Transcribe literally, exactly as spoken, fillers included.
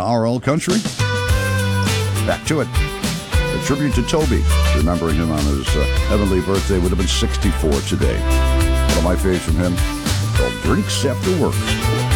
our old country. Back to it. A tribute to Toby, remembering him on his uh, heavenly birthday, would have been sixty-four today. One of my faves from him called Drinks After Work.